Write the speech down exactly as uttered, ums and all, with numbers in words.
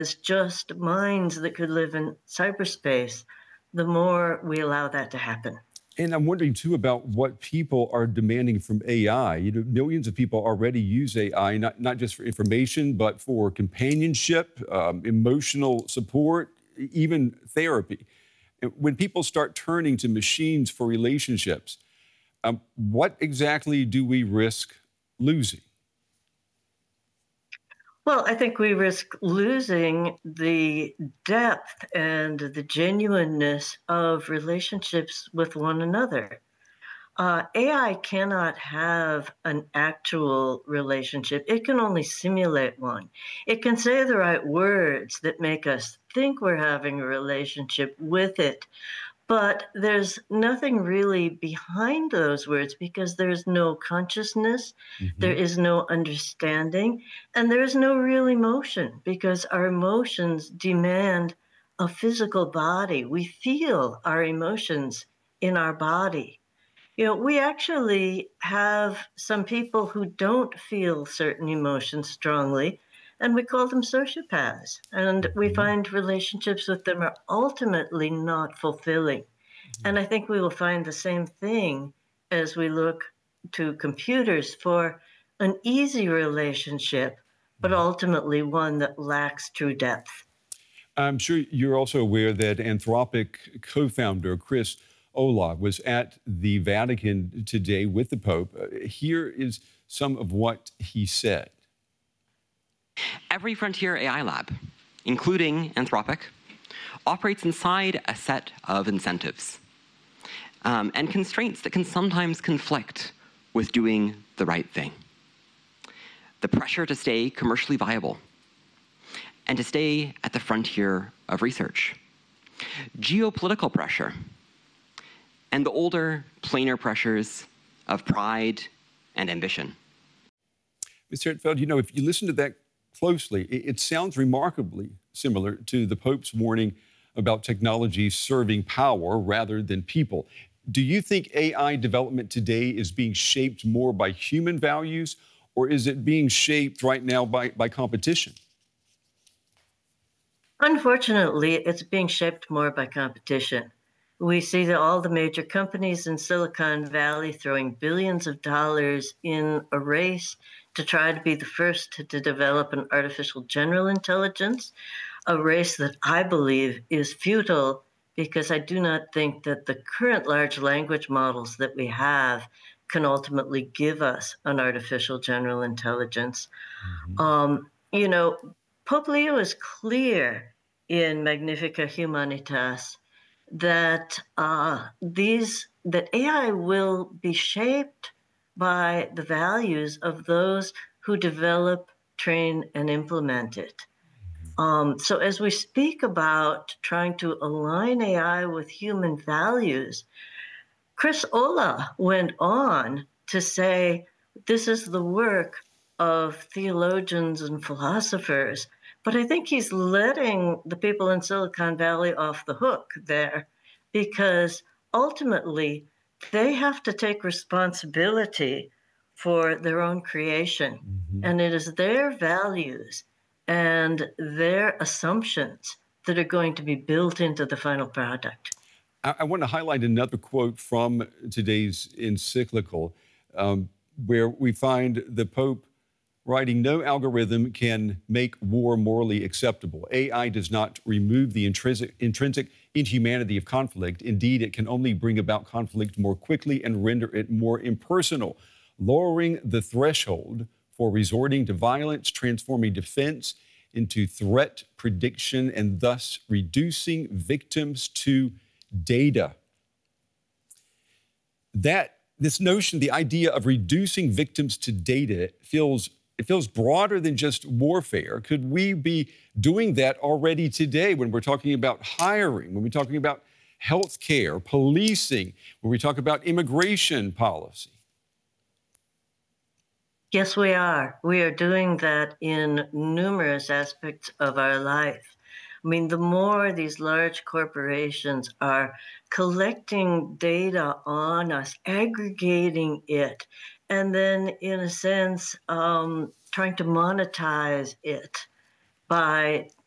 just minds that could live in cyberspace, the more we allow that to happen. And I'm wondering too about what people are demanding from A I. You know, millions of people already use A I, not, not just for information, but for companionship, um, emotional support, e- even therapy. And when people start turning to machines for relationships, um, what exactly do we risk losing? Well, I think we risk losing the depth and the genuineness of relationships with one another. Uh, A I cannot have an actual relationship. It can only simulate one. It can say the right words that make us think we're having a relationship with it, but there's nothing really behind those words because there's no consciousness, there Hmm. is no understanding, and there is no real emotion because our emotions demand a physical body. We feel our emotions in our body. You know, we actually have some people who don't feel certain emotions strongly, and we call them sociopaths. And we Hmm. find relationships with them are ultimately not fulfilling. And I think we will find the same thing as we look to computers for an easy relationship, but ultimately one that lacks true depth. I'm sure you're also aware that Anthropic co founder Chris Olah was at the Vatican today with the Pope. Uh, here is some of what he said. Every frontier A I lab, including Anthropic, operates inside a set of incentives um, and constraints that can sometimes conflict with doing the right thing. The pressure to stay commercially viable and to stay at the frontier of research. Geopolitical pressure and the older, plainer pressures of pride and ambition. mister Hetfeld, you know, if you listen to that closely, it, it sounds remarkably similar to the Pope's warning about technology serving power rather than people. Do you think A I development today is being shaped more by human values, or is it being shaped right now by, by competition? Unfortunately, it's being shaped more by competition. We see that all the major companies in Silicon Valley throwing billions of dollars in a race to try to be the first to, to develop an artificial general intelligence, a race that I believe is futile because I do not think that the current large language models that we have can ultimately give us an artificial general intelligence. Mhm. Um, you know, Pope Leo is clear in Magnifica Humanitas that uh, these that A I will be shaped by the values of those who develop, train, and implement it. Um, so as we speak about trying to align A I with human values, Chris Olah went on to say this is the work of theologians and philosophers. But I think he's letting the people in Silicon Valley off the hook there because ultimately they have to take responsibility for their own creation. Mhm. And it is their values and their assumptions that are going to be built into the final product. I, I want to highlight another quote from today's encyclical, um, where we find the Pope writing, "No algorithm can make war morally acceptable. A I does not remove the intrinsic, intrinsic inhumanity of conflict. Indeed, it can only bring about conflict more quickly and render it more impersonal, lowering the threshold for resorting to violence, transforming defense into threat prediction, and thus reducing victims to data." That this notion, the idea of reducing victims to data feels it feels broader than just warfare. Could we be doing that already today when we're talking about hiring, when we're talking about health care, policing, when we talk about immigration policy? Yes, we are. We are doing that in numerous aspects of our life. I mean, the more these large corporations are collecting data on us, aggregating it, and then, in a sense, um, trying to monetize it by